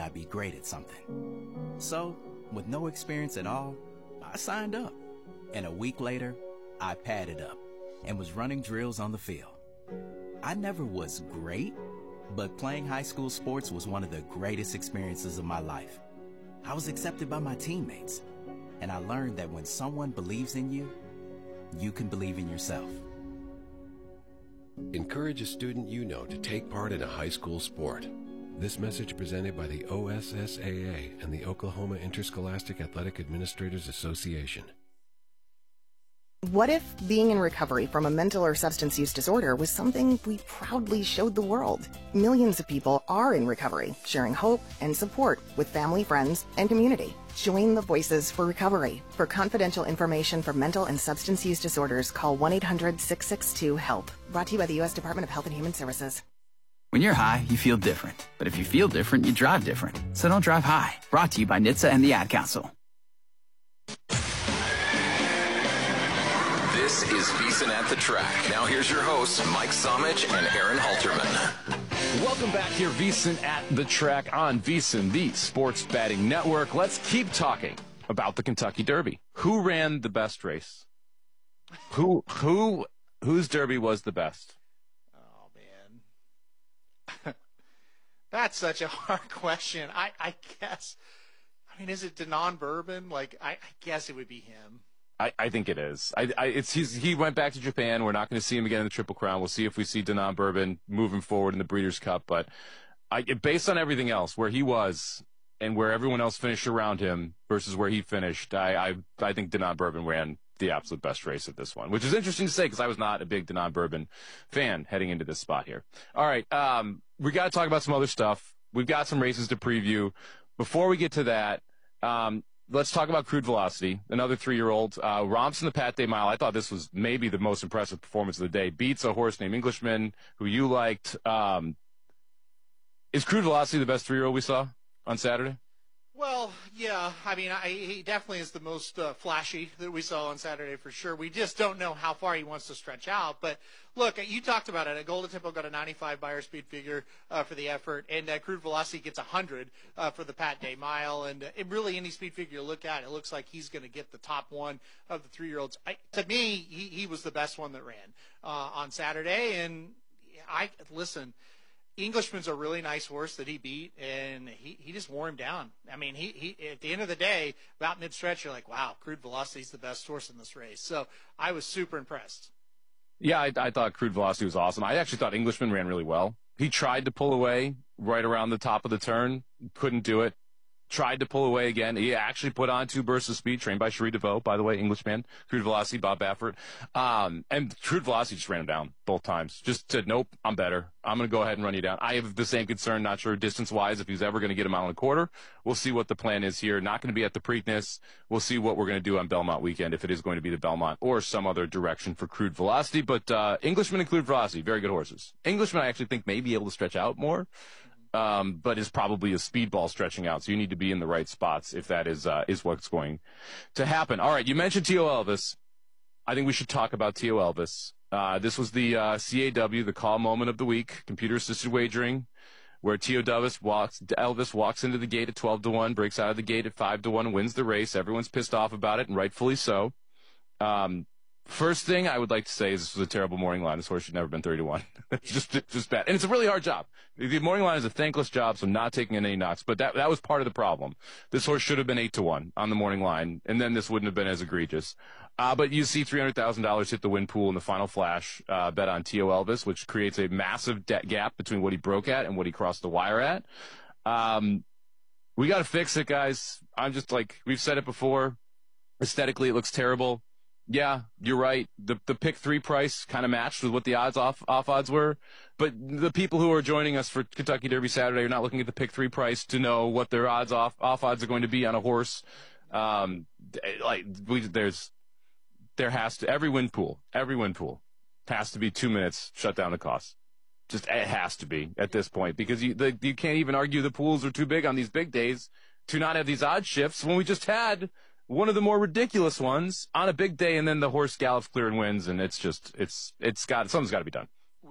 I'd be great at something. So, with no experience at all, I signed up. And a week later, I padded up and was running drills on the field. I never was great, but playing high school sports was one of the greatest experiences of my life. I was accepted by my teammates, and I learned that when someone believes in you, you can believe in yourself. Encourage a student you know to take part in a high school sport. This message presented by the OSSAA and the Oklahoma Interscholastic Athletic Administrators Association. What if being in recovery from a mental or substance use disorder was something we proudly showed the world? Millions of people are in recovery, sharing hope and support with family, friends, and community. Join the Voices for Recovery. For confidential information for mental and substance use disorders, call 1-800-662-HELP. Brought to you by the U.S. Department of Health and Human Services. When you're high, you feel different. But if you feel different, you drive different. So don't drive high. Brought to you by NHTSA and the Ad Council. This is VEASAN at the Track. Now here's your hosts, Mike Somich and Aaron Halterman. Welcome back here, VEASAN at the Track on VEASAN, the Sports Betting Network. Let's keep talking about the Kentucky Derby. Who ran the best race? Whose Derby was the best? Oh, man. That's such a hard question. I guess. I mean, is it Denon Bourbon? I guess it would be him. I think it is. He went back to Japan. We're not going to see him again in the Triple Crown. We'll see if we see Denon Bourbon moving forward in the Breeders' Cup. But based on everything else, where he was and where everyone else finished around him versus where he finished, I think Denon Bourbon ran the absolute best race at this one, which is interesting to say because I was not a big Denon Bourbon fan heading into this spot here. All right, we got to talk about some other stuff. We've got some races to preview. Before we get to that, let's talk about Crude Velocity, another 3-year-old. Romps in the Pat Day Mile. I thought this was maybe the most impressive performance of the day. Beats a horse named Englishman, who you liked. Is Crude Velocity the best 3-year-old we saw on Saturday? Well, yeah. I mean, he definitely is the most flashy that we saw on Saturday for sure. We just don't know how far he wants to stretch out. But, look, you talked about it. Golden Tempo got a 95 buyer speed figure for the effort, and Crude Velocity gets 100 for the Pat Day Mile. And really, any speed figure you look at, it looks like he's going to get the top one of the 3-year-olds. To me, he was the best one that ran on Saturday. And listen, Englishman's a really nice horse that he beat, and he just wore him down. I mean, he at the end of the day, about mid-stretch, you're like, wow, Crude Velocity's the best horse in this race. So I was super impressed. Yeah, I thought Crude Velocity was awesome. I actually thought Englishman ran really well. He tried to pull away right around the top of the turn, couldn't do it. Tried to pull away again. He actually put on 2 bursts of speed, trained by Cherie DeVoe, by the way, Englishman, Crude Velocity, Bob Baffert. And Crude Velocity just ran him down both times. Just said, nope, I'm better. I'm going to go ahead and run you down. I have the same concern, not sure distance-wise if he's ever going to get a mile and a quarter. We'll see what the plan is here. Not going to be at the Preakness. We'll see what we're going to do on Belmont weekend, if it is going to be the Belmont or some other direction for Crude Velocity. But Englishman and Crude Velocity, very good horses. Englishman, I actually think may be able to stretch out more. But is probably a speedball stretching out. So you need to be in the right spots if that is what's going to happen. All right. You mentioned T.O. Elvis. I think we should talk about T.O. Elvis. This was the CAW, the call moment of the week, computer assisted wagering, where T.O. Elvis walks into the gate at 12-1, breaks out of the gate at 5-1, wins the race. Everyone's pissed off about it, and rightfully so. First thing I would like to say is this was a terrible morning line. This horse should never have been 30-1. It's just bad. And it's a really hard job. The morning line is a thankless job, so not taking any knocks. But that was part of the problem. This horse should have been 8-1 on the morning line, and then this wouldn't have been as egregious. But you see $300,000 hit the win pool in the final flash bet on T.O. Elvis, which creates a massive debt gap between what he broke at and what he crossed the wire at. We got to fix it, guys. I'm just like, we've said it before. Aesthetically, it looks terrible. Yeah, you're right. The pick 3 price kind of matched with what the off odds were. But the people who are joining us for Kentucky Derby Saturday are not looking at the pick 3 price to know what their off odds are going to be on a horse. There has to, every win pool has to be 2 minutes, shut down the cost. Just, it has to be at this point, because you can't even argue the pools are too big on these big days to not have these odd shifts when we just had one of the more ridiculous ones on a big day, and then the horse gallops clear and wins, and something's got to be done.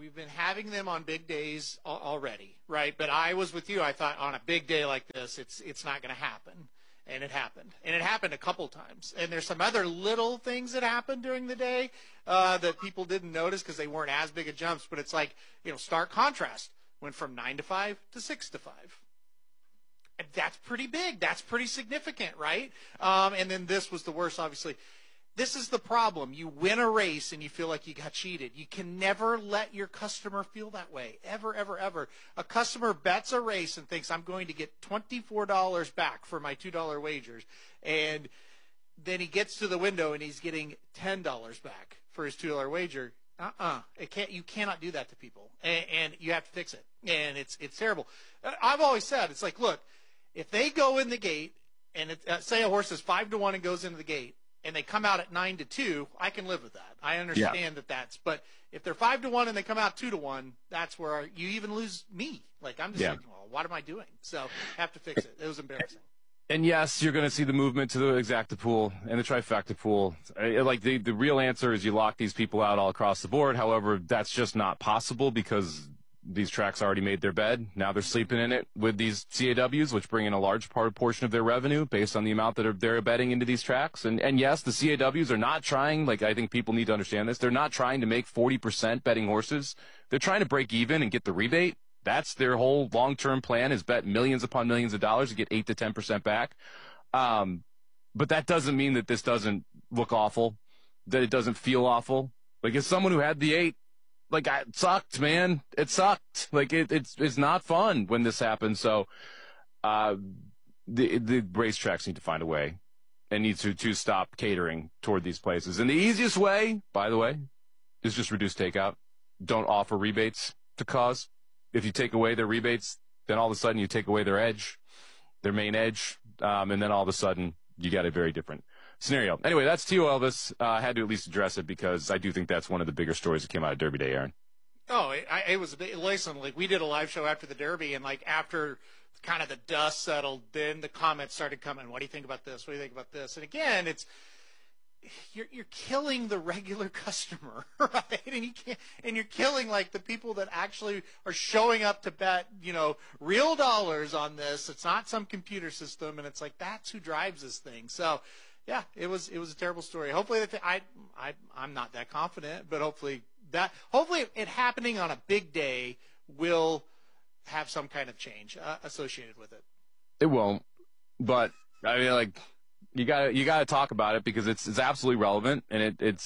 We've been having them on big days already, right? But I was with you. I thought on a big day like this, it's not going to happen. And it happened. And it happened a couple times. And there's some other little things that happened during the day that people didn't notice because they weren't as big of jumps. But it's like, stark contrast. Went from 9 to 5 to 6 to 5. And that's pretty big. That's pretty significant, right? And then this was the worst, obviously. This is the problem. You win a race and you feel like you got cheated. You can never let your customer feel that way. Ever, ever, ever. A customer bets a race and thinks, I'm going to get $24 back for my $2 wagers. And then he gets to the window and he's getting $10 back for his $2 wager. You cannot do that to people. And you have to fix it. And it's terrible. I've always said, it's like, look, if they go in the gate and say a horse is 5-1 and goes into the gate, and they come out at 9-2, I can live with that. I understand that's. But if they're 5-1 and they come out 2-1, that's where you even lose me. Like I'm just thinking, well, what am I doing? So have to fix it. It was embarrassing. And yes, you're going to see the movement to the exacta pool and the trifecta pool. Like the real answer is you lock these people out all across the board. However, that's just not possible because these tracks already made their bed. Now they're sleeping in it with these CAWs, which bring in a large portion of their revenue based on the amount that they're betting into these tracks. And yes, the CAWs are not trying, like I think people need to understand this, they're not trying to make 40% betting horses. They're trying to break even and get the rebate. That's their whole long-term plan is bet millions upon millions of dollars to get 8 to 10% back. But that doesn't mean that this doesn't look awful, that it doesn't feel awful. Like as someone who had the 8, like, it sucked, man. It sucked. Like, it's not fun when this happens. So, the racetracks need to find a way and need to stop catering toward these places. And the easiest way, by the way, is just reduce takeout. Don't offer rebates to cause. If you take away their rebates, then all of a sudden you take away their edge, their main edge, and then all of a sudden you got a very different scenario. Anyway, that's Tio Elvis. I had to at least address it because I do think that's one of the bigger stories that came out of Derby Day, Aaron. Oh, it was a big, listen, like we did a live show after the Derby, and like after kind of the dust settled, then the comments started coming. What do you think about this? What do you think about this? And again, you're killing the regular customer, right? And you're killing like the people that actually are showing up to bet, real dollars on this. It's not some computer system, and it's like that's who drives this thing. So. Yeah, it was a terrible story. Hopefully, I'm not that confident, but hopefully it happening on a big day will have some kind of change associated with it. It won't, but I mean, like you gotta talk about it because it's absolutely relevant and it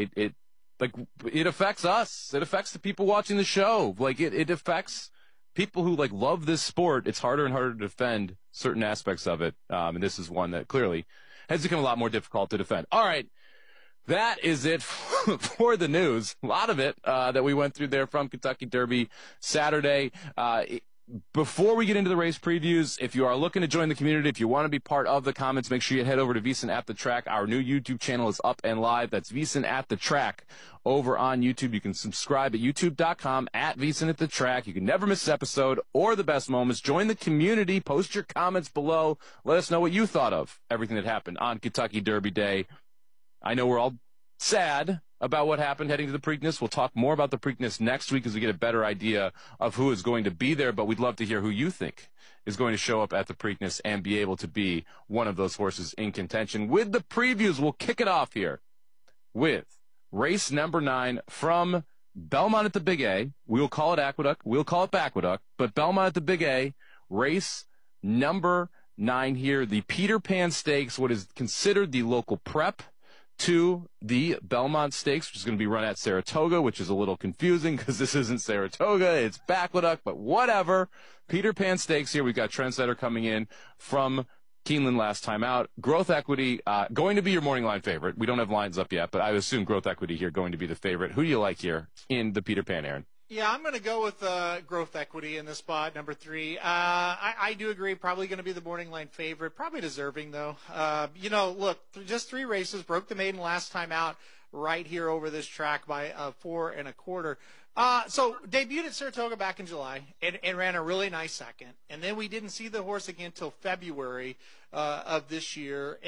affects us. It affects the people watching the show. Like it affects people who like love this sport. It's harder and harder to defend certain aspects of it, and this is one that clearly has become a lot more difficult to defend. All right, that is it for the news. A lot of it that we went through there from Kentucky Derby Saturday. Before we get into the race previews, if you are looking to join the community, if you want to be part of the comments, make sure you head over to VSiN at the Track. Our new YouTube channel is up and live. That's VSiN at the Track over on YouTube. You can subscribe at youtube.com at VSiN at the Track. You can never miss an episode or the best moments. Join the community. Post your comments below. Let us know what you thought of everything that happened on Kentucky Derby Day. I know we're all sad about what happened heading to the Preakness. We'll talk more about the Preakness next week as we get a better idea of who is going to be there, but we'd love to hear who you think is going to show up at the Preakness and be able to be one of those horses in contention. With the previews, we'll kick it off here with race number 9 from Belmont at the Big A. We'll call it Aqueduct. We'll call it Bacqueduct, but Belmont at the Big A, race number 9 here, the Peter Pan Stakes, what is considered the local prep to the Belmont Stakes, which is going to be run at Saratoga, which is a little confusing because this isn't Saratoga, it's Bacqueduct, but whatever. Peter Pan Stakes here. We've got Trendsetter coming in from Keeneland last time out. Growth Equity, going to be your morning line favorite. We don't have lines up yet, but I assume Growth Equity here going to be the favorite. Who do you like here in the Peter Pan, Aaron? Yeah, I'm going to go with Growth Equity in this spot, number 3. I do agree, probably going to be the morning line favorite, probably deserving, though. Look, just 3 races, broke the maiden last time out right here over this track by 4 1/4. So debuted at Saratoga back in July and ran a really nice second. And then we didn't see the horse again until February of this year. And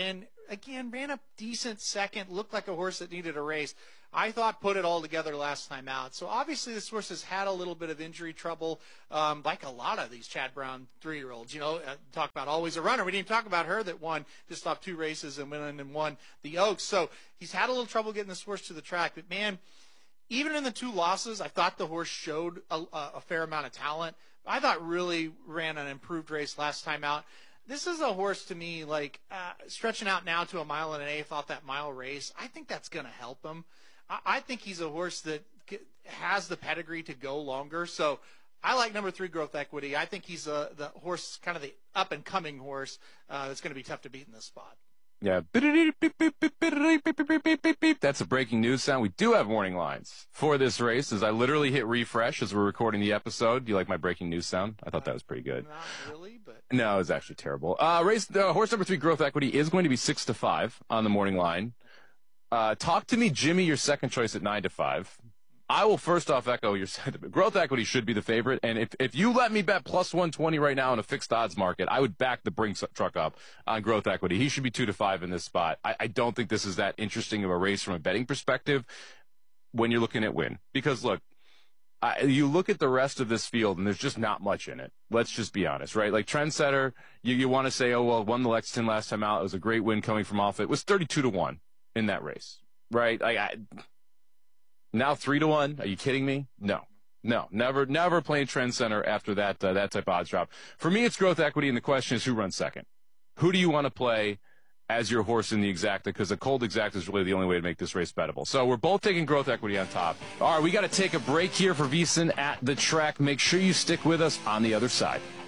again, ran a decent second, looked like a horse that needed a race. I thought put it all together last time out. So obviously this horse has had a little bit of injury trouble, like a lot of these Chad Brown 3-year-olds. Talk about always a runner. We didn't even talk about her that won just off 2 races and went in and won the Oaks. So he's had a little trouble getting this horse to the track. But, man, even in the 2 losses, I thought the horse showed a fair amount of talent. I thought really ran an improved race last time out. This is a horse to me, like stretching out now to a 1.5 miles off that mile race. I think that's going to help him. I think he's a horse that has the pedigree to go longer. So I like number 3, Growth Equity. I think he's the horse, kind of the up-and-coming horse that's going to be tough to beat in this spot. Yeah. That's a breaking news sound. We do have warning lines for this race as I literally hit refresh as we're recording the episode. Do you like my breaking news sound? I thought that was pretty good. Not really, but. No, it was actually terrible. Horse number 3, Growth Equity, is going to be 6-5 on the morning line. Talk to me, Jimmy, your second choice at 9-5. I will first off echo your sentiment. Growth Equity should be the favorite, and if you let me bet plus 120 right now in a fixed odds market, I would back the Brinks truck up on Growth Equity. He should be 2-5 in this spot. I don't think this is that interesting of a race from a betting perspective when you're looking at win. Because, look, you look at the rest of this field, and there's just not much in it. Let's just be honest, right? Like Trendsetter, you want to say, oh, well, won the Lexington last time out. It was a great win coming from off it. It was 32-1 in that race, right? Now 3-1. Are you kidding me? No, never playing Trend Center after that type of odds drop. For me, it's Growth Equity, and the question is who runs second. Who do you want to play as your horse in the exacta? Because a cold exacta is really the only way to make this race bettable. So we're both taking Growth Equity on top. All right, we got to take a break here for VSiN at the track. Make sure you stick with us on the other side.